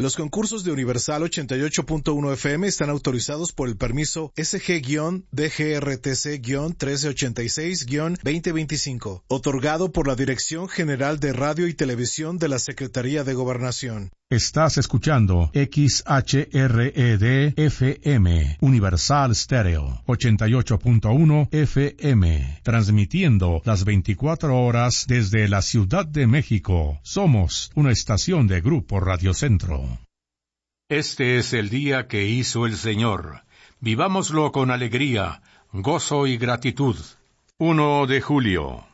Los concursos de Universal 88.1 FM están autorizados por el permiso SG-DGRTC-1386-2025, otorgado por la Dirección General de Radio y Televisión de la Secretaría de Gobernación. Estás escuchando XHRED-FM, Universal Stereo, 88.1 FM, transmitiendo las 24 horas desde la Ciudad de México. Somos una estación de Grupo Radio Centro. Este es el día que hizo el Señor. Vivámoslo con alegría, gozo y gratitud. 1 de julio.